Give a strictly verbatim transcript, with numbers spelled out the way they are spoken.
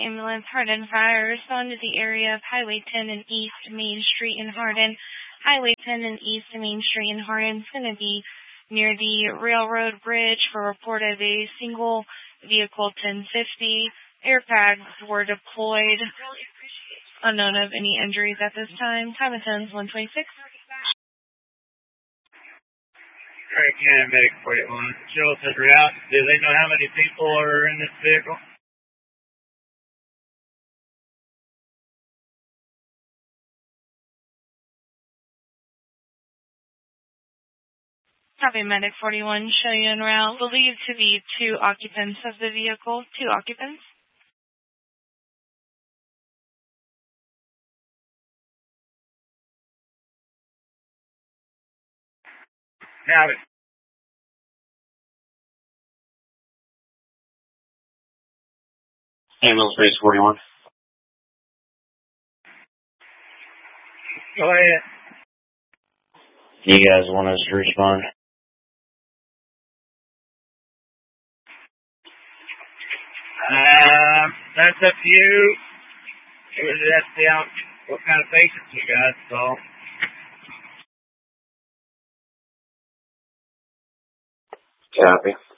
Ambulance, Hardin Fire, respond to the area of Highway ten and East Main Street in Hardin. Highway ten and East Main Street in Hardin is going to be near the railroad bridge for report of a single vehicle ten fifty. Airbags were deployed. Unknown of any injuries at this time. Time of ten is one twenty-six. Craig County Medic forty-one. Shelter route. Do they know how many people are in this vehicle? Copy, Medic forty-one, show you en route. Believed to be two occupants of the vehicle. Two occupants. Copy. Ambulance base forty-one. Go ahead. You guys want us to respond? Um, that's up to you. That's the out. What kind of patients you guys saw? Copy.